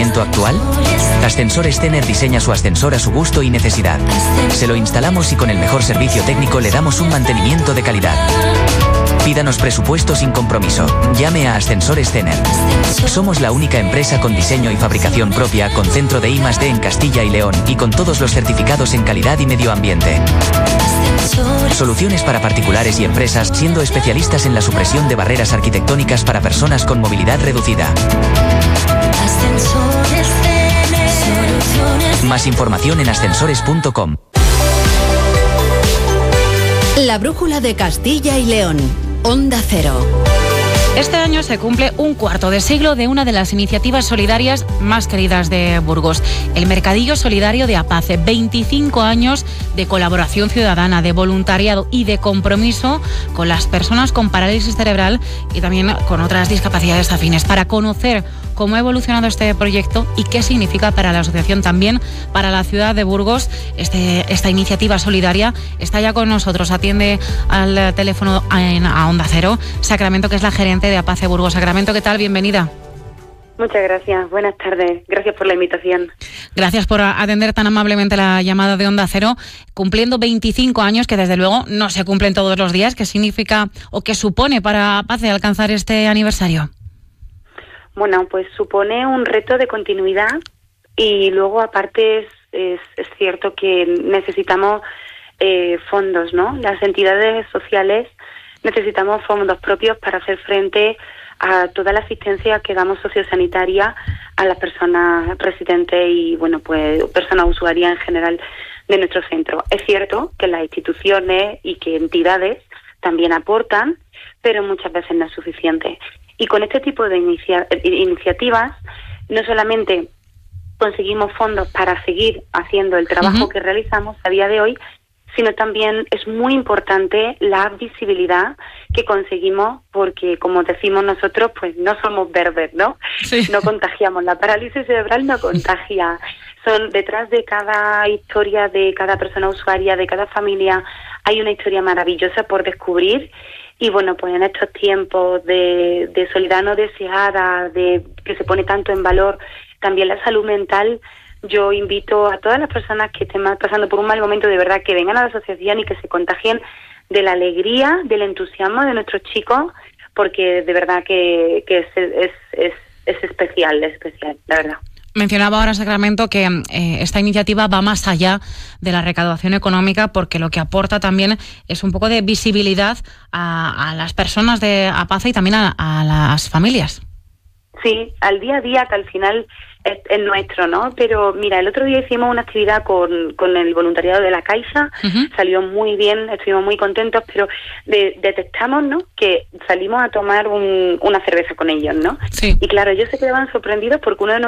mantenimiento actual? Ascensores Tener diseña su ascensor a su gusto y necesidad. Se lo instalamos y con el mejor servicio técnico le damos un mantenimiento de calidad. Pídanos presupuesto sin compromiso. Llame a Ascensores Tener. Somos la única empresa con diseño y fabricación propia, con centro de I+D en Castilla y León y con todos los certificados en calidad y medio ambiente. Soluciones para particulares y empresas, siendo especialistas en la supresión de barreras arquitectónicas para personas con movilidad reducida. Más información en ascensores.com. La brújula de Castilla y León. Onda Cero. Este año se cumple un cuarto de siglo de una de las iniciativas solidarias más queridas de Burgos, el Mercadillo Solidario de Apace. 25 años de colaboración ciudadana, de voluntariado y de compromiso con las personas con parálisis cerebral y también con otras discapacidades afines. Para conocer cómo ha evolucionado este proyecto y qué significa para la asociación, también para la ciudad de Burgos, esta iniciativa solidaria, está ya con nosotros, atiende al teléfono a Onda Cero, Sacramento, que es la gerente de Apace Burgos. Sacramento, ¿qué tal? Bienvenida. Muchas gracias, buenas tardes, gracias por la invitación. Gracias por atender tan amablemente la llamada de Onda Cero, cumpliendo 25 años, que desde luego no se cumplen todos los días. ¿Qué significa o qué supone para Apace alcanzar este aniversario? Bueno, pues supone un reto de continuidad y luego aparte es cierto que necesitamos fondos, ¿no? Las entidades sociales necesitamos fondos propios para hacer frente a toda la asistencia que damos sociosanitaria a las personas residentes y, bueno, pues personas usuarias en general de nuestro centro. Es cierto que las instituciones y que entidades también aportan, pero muchas veces no es suficiente. Y con este tipo de iniciativas no solamente conseguimos fondos para seguir haciendo el trabajo que realizamos a día de hoy, sino también es muy importante la visibilidad que conseguimos porque, como decimos nosotros, pues no somos verdes, ¿no? Sí. No contagiamos. La parálisis cerebral no contagia. Son detrás de cada historia, de cada persona usuaria, de cada familia, hay una historia maravillosa por descubrir. Y bueno, pues en estos tiempos de soledad no deseada, de que se pone tanto en valor también la salud mental, yo invito a todas las personas que estén pasando por un mal momento, de verdad, que vengan a la asociación y que se contagien de la alegría, del entusiasmo de nuestros chicos, porque de verdad que es especial, la verdad. Mencionaba ahora, Sacramento, que esta iniciativa va más allá de la recaudación económica, porque lo que aporta también es un poco de visibilidad a las personas de Apace y también a las familias. Sí, al día a día, que al final es nuestro, ¿no? Pero mira, el otro día hicimos una actividad con el voluntariado de la Caixa, salió muy bien, estuvimos muy contentos, pero detectamos, ¿no?, que salimos a tomar una cerveza con ellos, ¿no? Sí. Y claro, ellos se quedaban sorprendidos porque uno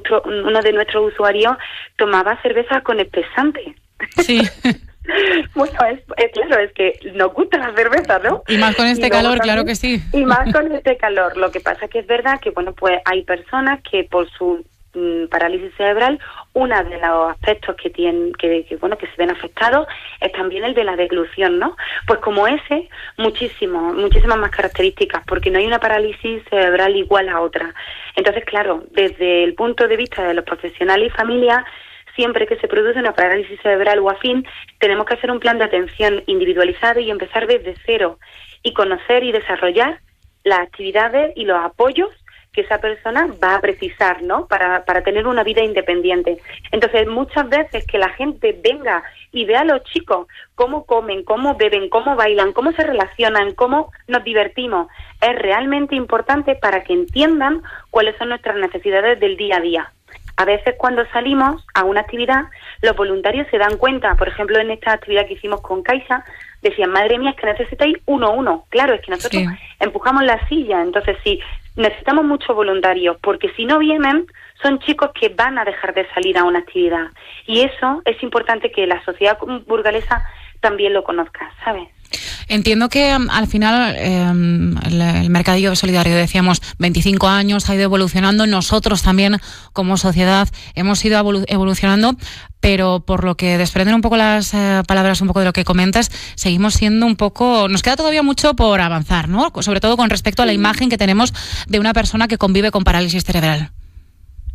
de nuestros usuarios tomaba cerveza con espesante. Sí. Bueno, claro, es que nos gusta la cerveza, ¿no? Y más con este calor, también, claro que sí. Y más con este calor. Lo que pasa que es verdad que, bueno, pues hay personas que por su parálisis cerebral, uno de los aspectos que tienen, que se ven afectados es también el de la deglución, ¿no? Pues como ese, muchísimas más características, porque no hay una parálisis cerebral igual a otra. Entonces, claro, desde el punto de vista de los profesionales y familias, siempre que se produce una parálisis cerebral o afín, tenemos que hacer un plan de atención individualizado y empezar desde cero y conocer y desarrollar las actividades y los apoyos que esa persona va a precisar, ¿no?, para tener una vida independiente. Entonces, muchas veces que la gente venga y vea a los chicos cómo comen, cómo beben, cómo bailan, cómo se relacionan, cómo nos divertimos, es realmente importante para que entiendan cuáles son nuestras necesidades del día a día. A veces cuando salimos a una actividad, los voluntarios se dan cuenta, por ejemplo, en esta actividad que hicimos con Caixa, decían, madre mía, es que necesitáis uno. Claro, es que nosotros empujamos la silla, entonces sí, necesitamos muchos voluntarios, porque si no vienen, son chicos que van a dejar de salir a una actividad. Y eso es importante que la sociedad burgalesa también lo conozca, ¿sabes? Entiendo que al final el Mercadillo Solidario, decíamos, 25 años, ha ido evolucionando. Nosotros también, como sociedad, hemos ido evolucionando, pero por lo que desprenden un poco las palabras, un poco de lo que comentas, seguimos siendo un poco... Nos queda todavía mucho por avanzar, ¿no? Sobre todo con respecto a la imagen que tenemos de una persona que convive con parálisis cerebral.